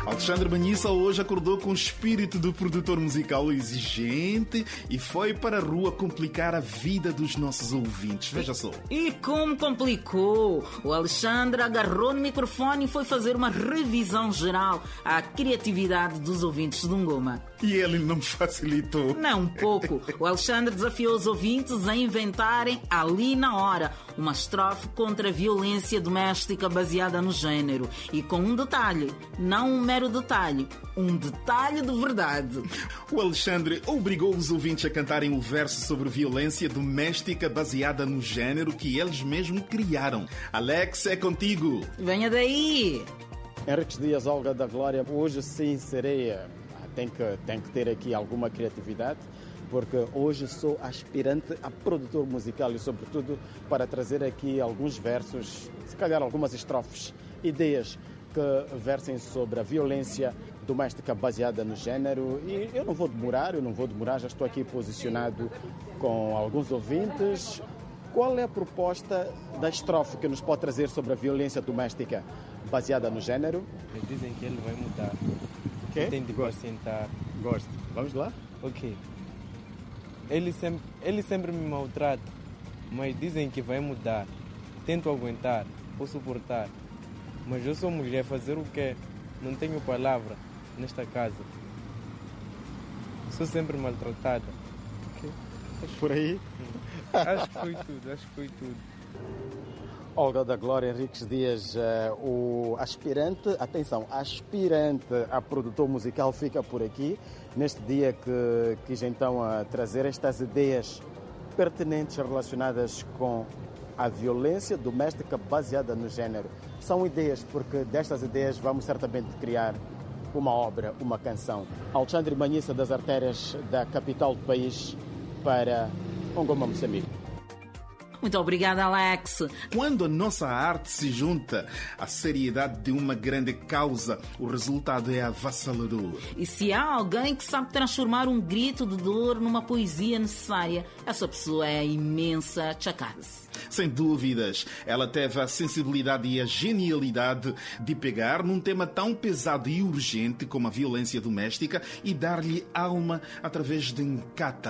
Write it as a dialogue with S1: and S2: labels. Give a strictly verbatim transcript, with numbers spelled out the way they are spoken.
S1: Alexandre Manhissa hoje acordou com o espírito do produtor musical exigente e foi para a rua complicar a vida dos nossos ouvintes. Veja só.
S2: E como complicou? O Alexandre agarrou no microfone e foi fazer uma revisão geral à criatividade dos ouvintes de Ngoma.
S1: E ele não facilitou.
S2: Não, um pouco. O Alexandre desafiou os ouvintes a inventarem ali na hora uma estrofe contra a violência doméstica baseada no género. E com um detalhe, não um mero detalhe, um detalhe de verdade.
S1: O Alexandre obrigou os ouvintes a cantarem o verso sobre violência doméstica baseada no género que eles mesmos criaram. Alex, é contigo.
S2: Venha daí.
S3: Henriques Dias, Olga da Glória, hoje sim serei... Tem que, tem que ter aqui alguma criatividade, porque hoje sou aspirante a produtor musical e, sobretudo, para trazer aqui alguns versos, se calhar algumas estrofes, ideias que versem sobre a violência doméstica baseada no género. E eu não vou demorar, eu não vou demorar, já estou aqui posicionado com alguns ouvintes. Qual é a proposta da estrofe que nos pode trazer sobre a violência doméstica baseada no género?
S4: Eles dizem que ele vai mudar.
S3: Okay.
S4: Tem de pacientar.
S3: Gosto. Vamos lá?
S4: Ok. Ele sempre, ele sempre me maltrata, mas dizem que vai mudar. Tento aguentar ou suportar, mas eu sou mulher, fazer o quê? Não tenho palavra nesta casa. Sou sempre maltratada.
S3: Okay. Por aí?
S4: Acho que foi tudo, acho que foi tudo.
S3: Olga da Glória, Henriques Dias, uh, o aspirante, atenção, aspirante a produtor musical fica por aqui, neste dia que quis então uh, trazer estas ideias pertinentes relacionadas com a violência doméstica baseada no género. São ideias, porque destas ideias vamos certamente criar uma obra, uma canção. Alexandre Manhissa, das artérias da capital do país, para Ngoma, Moçambique.
S2: Muito obrigada, Alex.
S1: Quando a nossa arte se junta à seriedade de uma grande causa, o resultado é avassalador.
S2: E se há alguém que sabe transformar um grito de dor numa poesia necessária, essa pessoa é a imensa Chakazi.
S1: Sem dúvidas, ela teve a sensibilidade e a genialidade de pegar num tema tão pesado e urgente como a violência doméstica e dar-lhe alma através de Nkata.